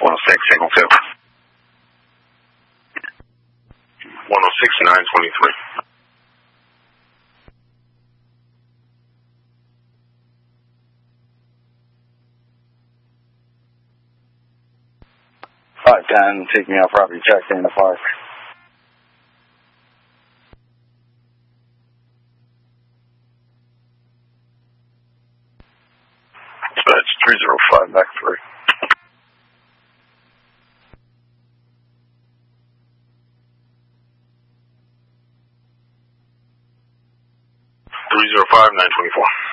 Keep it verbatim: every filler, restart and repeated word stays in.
one oh six, single two. one oh six, nine twenty-three. five ten, take me out property check in the park. That's three zero five, back three. three zero five, nine twenty-four.